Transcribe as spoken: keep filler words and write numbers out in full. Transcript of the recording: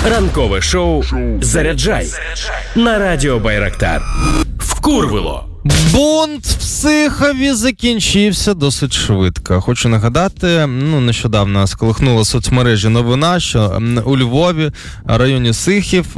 Ранкове шоу «Заряджай» на радіо Байрактар. Вкурвило. Бунт в Сихові закінчився досить швидко. Хочу нагадати, ну, нещодавно сколихнула соцмережі новина, що у Львові, районі Сихів,